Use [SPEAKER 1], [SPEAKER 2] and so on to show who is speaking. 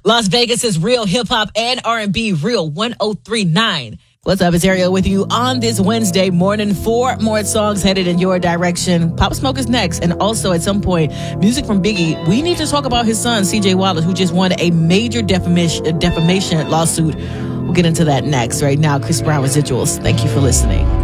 [SPEAKER 1] Las Vegas is real hip hop and R&B, Real 103.9. What's up? It's Ariel with you on this Wednesday morning. 4 more songs headed in your direction. Pop Smoke is next. And also at some point, music from Biggie. We need to talk about his son, CJ Wallace, who just won a major defamation lawsuit. We'll get into that next. Right now, Chris Brown Residuals. Thank you for listening.